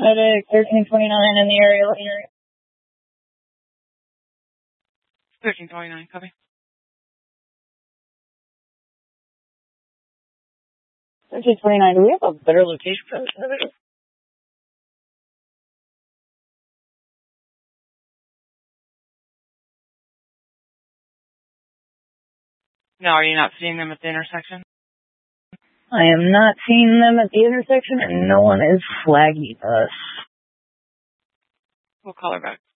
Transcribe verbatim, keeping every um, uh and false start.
Medic thirteen twenty-nine in the area. thirteen twenty-nine, copy. thirteen twenty-nine, do we have a better location for this individual? No, are you not seeing them at the intersection? I am not seeing them at the intersection, and no one is flagging us. We'll call her back.